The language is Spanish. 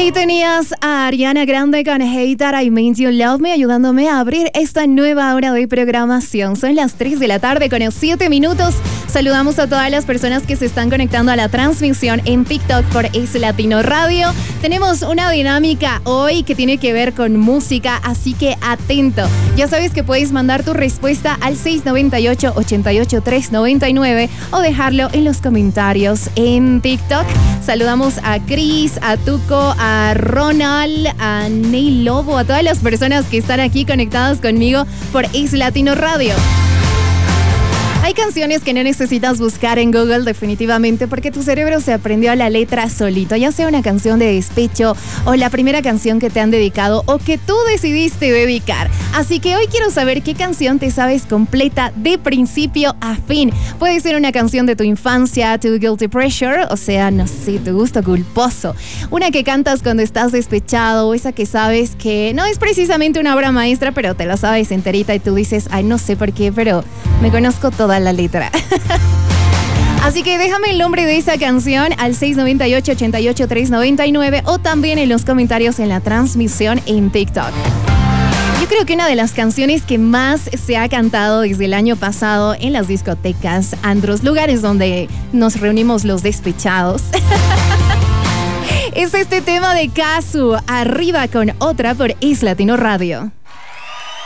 Ahí tenías a Ariana Grande con Hey That I Made You Love Me, ayudándome a abrir esta nueva hora de programación. Son las 3 de la tarde con 7 minutos. Saludamos a todas las personas que se están conectando a la transmisión en TikTok por Ace Latino Radio. Tenemos una dinámica hoy que tiene que ver con música, así que atento. Ya sabes que puedes mandar tu respuesta al 698-88399 o dejarlo en los comentarios en TikTok. Saludamos a Cris, a Tuco, a Ronald, a Ney Lobo, a todas las personas que están aquí conectadas conmigo por Ace Latino Radio. Hay canciones que no necesitas buscar en Google definitivamente porque tu cerebro se aprendió a la letra solito, ya sea una canción de despecho o la primera canción que te han dedicado o que tú decidiste dedicar. Así que hoy quiero saber qué canción te sabes completa de principio a fin. Puede ser una canción de tu infancia, tu guilty pleasure, o sea, no sé, tu gusto culposo. Una que cantas cuando estás despechado o esa que sabes que no es precisamente una obra maestra, pero te la sabes enterita y tú dices, ay, no sé por qué, pero me conozco toda la letra. Así que déjame el nombre de esa canción al 698-88399 o también en los comentarios en la transmisión en TikTok. Yo creo que una de las canciones que más se ha cantado desde el año pasado en las discotecas, antros, lugares donde nos reunimos los despechados, es este tema de Casu, Arriba con Otra por Ace Latino Radio.